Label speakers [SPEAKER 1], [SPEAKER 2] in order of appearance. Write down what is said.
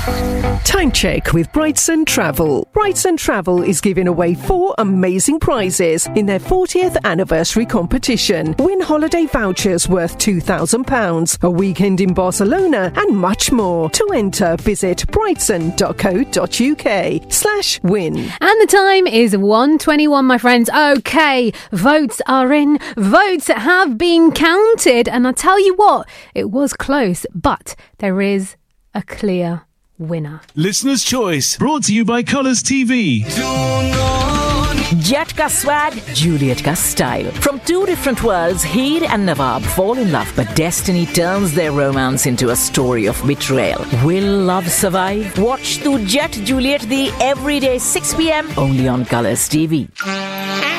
[SPEAKER 1] Time check with Brightson Travel. Brightson Travel is giving away 4 amazing prizes in their 40th anniversary competition. Win holiday vouchers worth £2,000, a weekend in Barcelona, and much more. To enter, visit brightson.co.uk/win.
[SPEAKER 2] And the time is 1:21, my friends. Okay, votes are in. Votes have been counted. And I tell you what, it was close, but there is a clear winner.
[SPEAKER 3] Listener's Choice, brought to you by Colours TV.
[SPEAKER 4] Jet ka swag, Juliet ka style. From two different worlds, Heer and Nawab fall in love, but destiny turns their romance into a story of betrayal. Will love survive? Watch Tu Jet Juliet the everyday 6 p.m. only on Colours TV.